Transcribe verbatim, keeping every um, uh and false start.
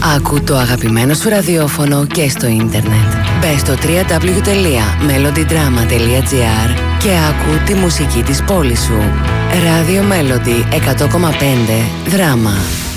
Άκου το αγαπημένο σου ραδιόφωνο και στο ίντερνετ. Μπες στο double-u double-u double-u τελεία melody drama τελεία gr και άκου τη μουσική της πόλης σου. Ράδιο Melody εκατό κόμμα πέντε Δράμα.